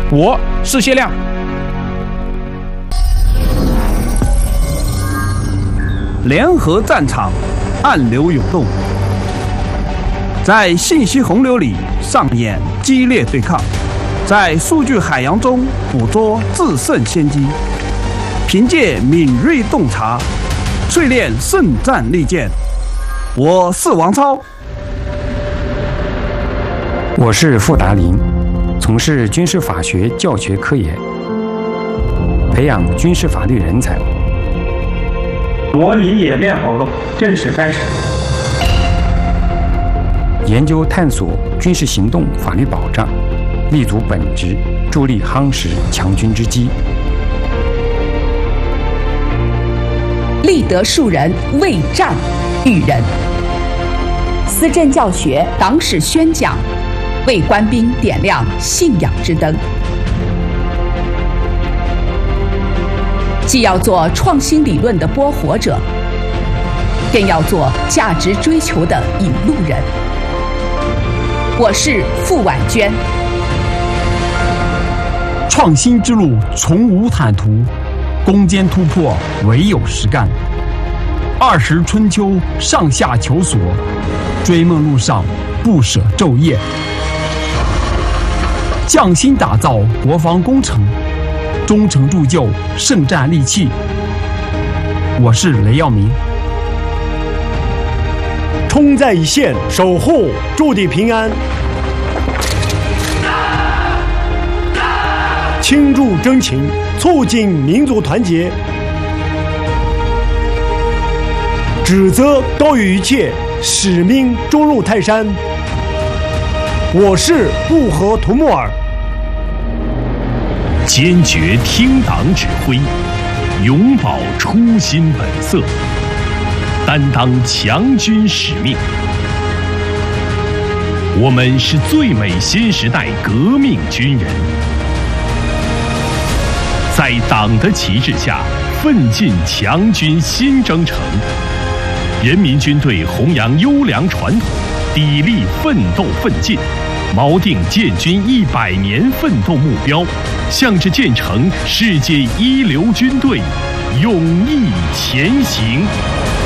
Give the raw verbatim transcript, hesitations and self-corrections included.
我是谢亮。联合战场，暗流涌动，在信息洪流里上演激烈对抗，在数据海洋中捕捉制胜先机，凭借敏锐洞察，淬炼胜战利剑。我是王超。 我是傅达林，从事军事法学教学科研，培养军事法律人才。 模拟演练活动正式开始。 研究探索军事行动法律保障，立足本职，助力夯实强军之基。 立德树人，为战育人。思政教学，党史宣讲，为官兵点亮信仰之灯。既要做创新理论的播活者，更要做价值追求的引路人。我是傅婉娟。 创新之路从无坦途，攻坚突破唯有实干。二十春秋上下求索，追梦路上不舍昼夜。匠心打造国防工程，忠诚铸就圣战利器。我是雷耀明。 冲在一线，守护驻地平安，倾注真情，促进民族团结。指责高于一切，使命终入泰山。我是布和图木尔。 坚决听党指挥，永葆初心本色，担当强军使命。我们是最美新时代革命军人，在党的旗帜下奋进强军新征程。人民军队弘扬优良传统，砥砺奋斗奋进，锚定建军一百年奋斗目标，向着建成世界一流军队勇毅前行。